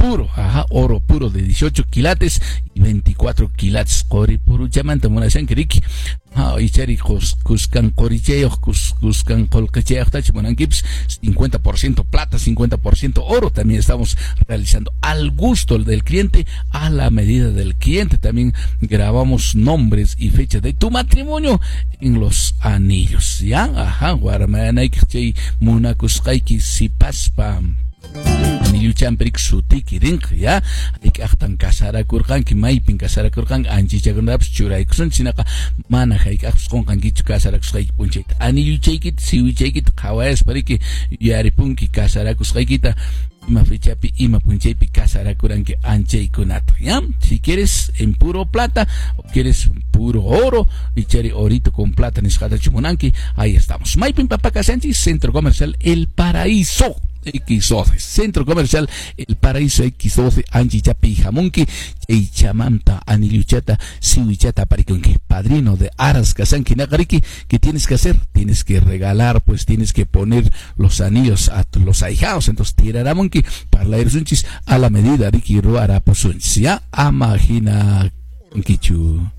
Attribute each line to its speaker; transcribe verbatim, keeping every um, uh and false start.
Speaker 1: puro, ajá, oro puro de dieciocho quilates y veinticuatro quilates. Cori puro chamanta monashan kiriki. Ah, y chari cus cuscan coricheo, cus cuscan colcacheo, tachimonan kips, cincuenta por ciento plata, cincuenta por ciento oro. También estamos realizando al gusto del cliente, a la medida del cliente. También grabamos nombres y fechas de tu matrimonio en los anillos, ¿ya? Ajá, guarmanaiki, munakuskaiki, sipaspa. Anillo champerik sutiki rink, ya hay que actan casara kurkan que maipin casara kurkan anchicha kundaps churay kusun sinaka mana hay que actos con kankichu casara kuskai punchait anillo cheikit siwi cheikit kawais pariki yari punki casara kuskai kita ima fechapi ima punchaipi casara kuranki anchei kunato, ya. Si quieres en puro plata o quieres puro oro y cheri orito con plata niscata chumonanki, ahí estamos. Maipin Papacasanchi, Centro Comercial El Paraíso equis doce, Centro Comercial El Paraíso equis doce, Anchi Chapi Jamonki, Eichamanta, Aniluchata, Siwichata, Pariconki, padrino de Aras Kazanki Nagariki. ¿Qué tienes que hacer? Tienes que regalar, pues tienes que poner los anillos a los ahijados. Entonces, tiraramonki para la ersunchis a la medida, Riki Ruara Posunchis, ya, Amagina Kichu.